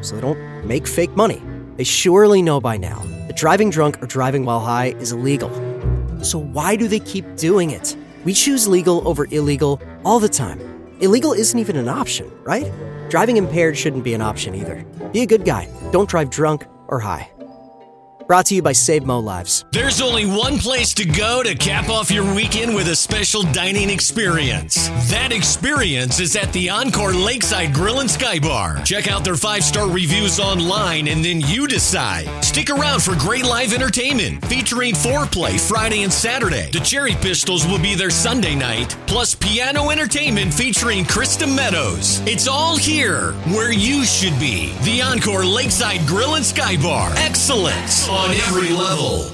so they don't make fake money. They surely know by now that driving drunk or driving while high is illegal. So why do they keep doing it? We choose legal over illegal all the time. Illegal isn't even an option, right? Driving impaired shouldn't be an option either. Be a good guy. Don't drive drunk or high. Brought to you by Save Mo Lives. There's only one place to go to cap off your weekend with a special dining experience. That experience is at the Encore Lakeside Grill and Sky Bar. Check out their 5-star reviews online and then you decide. Stick around for great live entertainment featuring Foreplay Friday and Saturday. The Cherry Pistols will be there Sunday night, plus piano entertainment featuring Krista Meadows. It's all here where you should be. The Encore Lakeside Grill and Sky Bar. Excellence on every level.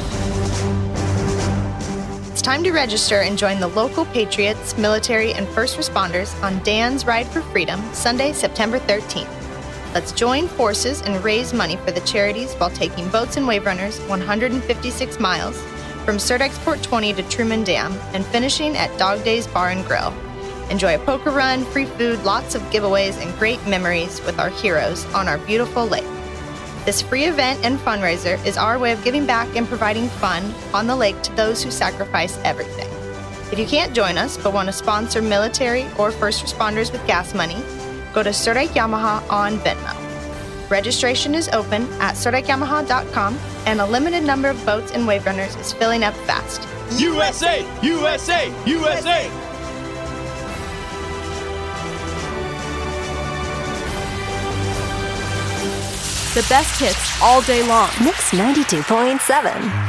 It's time to register and join the local patriots, military, and first responders on Dan's Ride for Freedom, Sunday, September 13th. Let's join forces and raise money for the charities while taking boats and wave runners 156 miles from Surdexport 20 to Truman Dam and finishing at Dog Days Bar and Grill. Enjoy a poker run, free food, lots of giveaways, and great memories with our heroes on our beautiful lake. This free event and fundraiser is our way of giving back and providing fun on the lake to those who sacrifice everything. If you can't join us but want to sponsor military or first responders with gas money, go to Surdike Yamaha on Venmo. Registration is open at SurdikeYamaha.com and a limited number of boats and wave runners is filling up fast. USA! USA! USA! The best hits all day long. Mix 92.7.